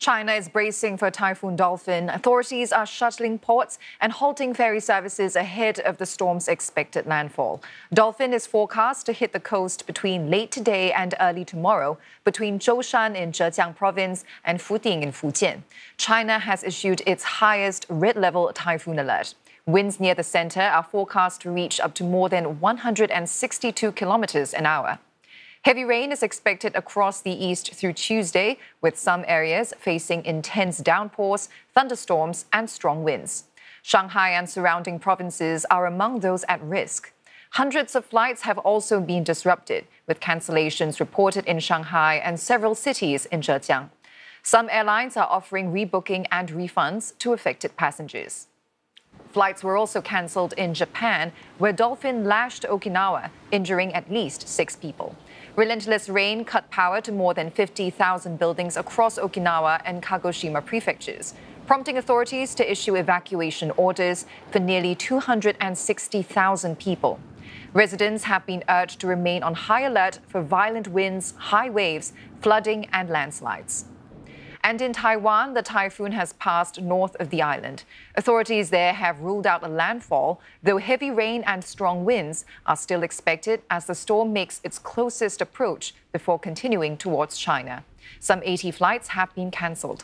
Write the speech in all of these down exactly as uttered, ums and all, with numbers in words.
China is bracing for Typhoon Dolphin. Authorities are shuttling ports and halting ferry services ahead of the storm's expected landfall. Dolphin is forecast to hit the coast between late today and early tomorrow, between Zhoushan in Zhejiang Province and Futing in Fujian. China has issued its highest red-level typhoon alert. Winds near the center are forecast to reach up to more than one hundred sixty-two kilometers an hour. Heavy rain is expected across the east through Tuesday, with some areas facing intense downpours, thunderstorms, and strong winds. Shanghai and surrounding provinces are among those at risk. Hundreds of flights have also been disrupted, with cancellations reported in Shanghai and several cities in Zhejiang. Some airlines are offering rebooking and refunds to affected passengers. Flights were also cancelled in Japan, where Dolphin lashed Okinawa, injuring at least six people. Relentless rain cut power to more than fifty thousand buildings across Okinawa and Kagoshima prefectures, prompting authorities to issue evacuation orders for nearly two hundred sixty thousand people. Residents have been urged to remain on high alert for violent winds, high waves, flooding, and landslides. And in Taiwan, the typhoon has passed north of the island. Authorities there have ruled out a landfall, though heavy rain and strong winds are still expected as the storm makes its closest approach before continuing towards China. Some eighty flights have been cancelled.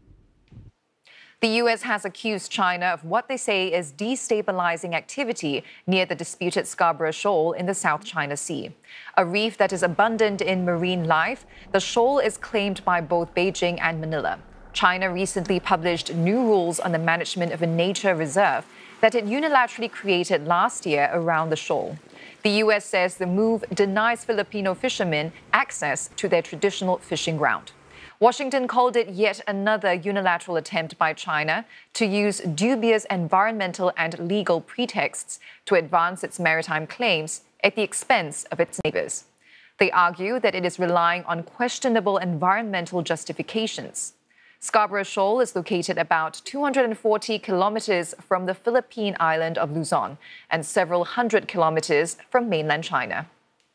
The U S has accused China of what they say is destabilizing activity near the disputed Scarborough Shoal in the South China Sea. A reef that is abundant in marine life, the shoal is claimed by both Beijing and Manila. China recently published new rules on the management of a nature reserve that it unilaterally created last year around the shoal. The U S says the move denies Filipino fishermen access to their traditional fishing ground. Washington called it yet another unilateral attempt by China to use dubious environmental and legal pretexts to advance its maritime claims at the expense of its neighbors. They argue that it is relying on questionable environmental justifications. Scarborough Shoal is located about two hundred forty kilometers from the Philippine island of Luzon and several hundred kilometers from mainland China.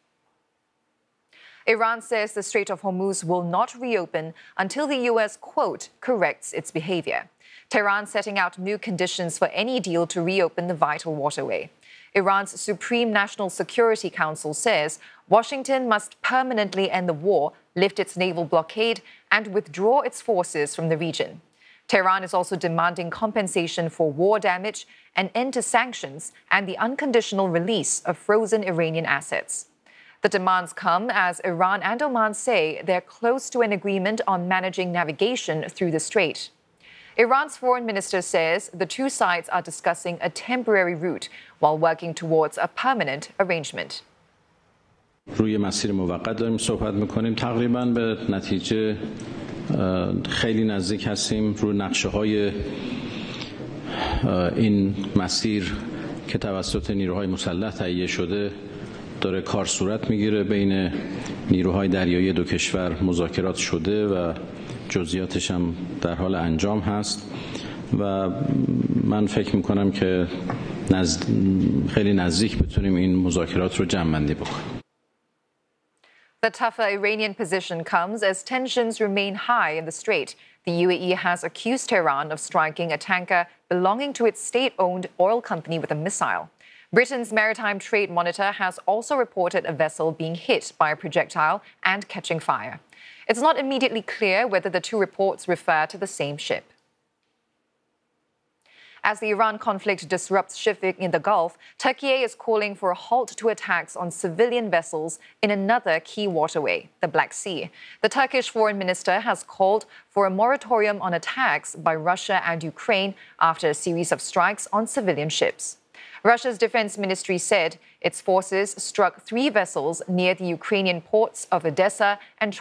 Iran says the Strait of Hormuz will not reopen until the U S, quote, corrects its behavior. Tehran setting out new conditions for any deal to reopen the vital waterway. Iran's Supreme National Security Council says Washington must permanently end the war, lift its naval blockade, and withdraw its forces from the region. Tehran is also demanding compensation for war damage, an end to sanctions, and the unconditional release of frozen Iranian assets. The demands come as Iran and Oman say they're close to an agreement on managing navigation through the strait. Iran's foreign minister says the two sides are discussing a temporary route while working towards a permanent arrangement. روی مسیر موقت داریم صحبت می‌کنیم تقریباً به نتیجه خیلی نزدیک هستیم روی نقشه‌های این مسیر که توسط نیروهای مسلح تهیه شده داره کار صورت میگیره بین نیروهای دریایی دو کشور مذاکرات شده و جزئیاتش هم در حال انجام هست و من فکر میکنم که نزد... خیلی نزدیک بتونیم این مذاکرات رو جمع‌بندی بکنیم. The tougher Iranian position comes as tensions remain high in the strait. The U A E has accused Tehran of striking a tanker belonging to its state-owned oil company with a missile. Britain's Maritime Trade Monitor has also reported a vessel being hit by a projectile and catching fire. It's not immediately clear whether the two reports refer to the same ship. As the Iran conflict disrupts shipping in the Gulf, Turkey is calling for a halt to attacks on civilian vessels in another key waterway, the Black Sea. The Turkish foreign minister has called for a moratorium on attacks by Russia and Ukraine after a series of strikes on civilian ships. Russia's defense ministry said its forces struck three vessels near the Ukrainian ports of Odessa and